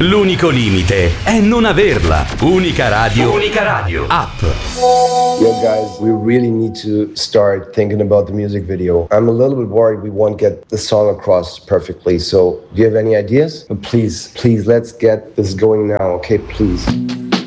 L'unico limite è non averla. Unica Radio. Unica Radio. App. Yo guys, we really need to start thinking about the music video. I'm a little bit worried we won't get the song across perfectly. So, do you have any ideas? But please, let's get this going now, okay? Please.